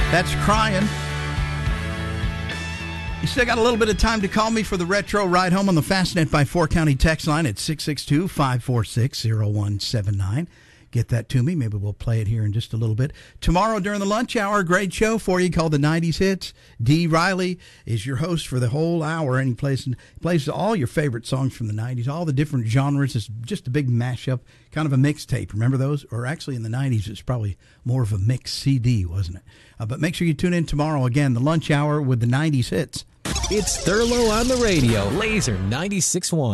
That's Crying. You still got a little bit of time to call me for the retro ride home on the Fastnet by 4 County text line at 662-546-0179. Get that to me. Maybe we'll play it here in just a little bit. Tomorrow during the lunch hour, great show for you called the 90s Hits. Dee Riley is your host for the whole hour, and he plays all your favorite songs from the 90s, all the different genres. It's just a big mashup, kind of a mixtape. Remember those? Or actually in the 90s, it's probably more of a mix CD, wasn't it? But make sure you tune in tomorrow again, the lunch hour with the 90s Hits. It's Thurlow on the radio, Laser 96.1.